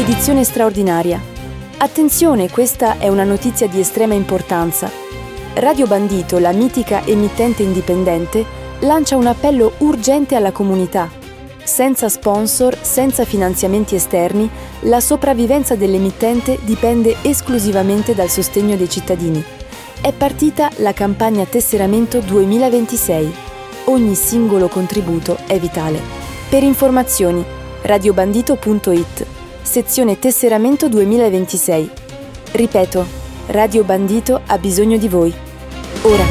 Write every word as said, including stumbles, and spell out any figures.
edizione straordinaria. Attenzione, questa è una notizia di estrema importanza. Radio Bandito, la mitica emittente indipendente, lancia un appello urgente alla comunità. Senza sponsor, senza finanziamenti esterni, la sopravvivenza dell'emittente dipende esclusivamente dal sostegno dei cittadini. È partita la campagna Tesseramento duemilaventisei. Ogni singolo contributo è vitale. Per informazioni, radiobandito punto it, sezione Tesseramento duemilaventisei. Ripeto, Radio Bandito ha bisogno di voi. Ora.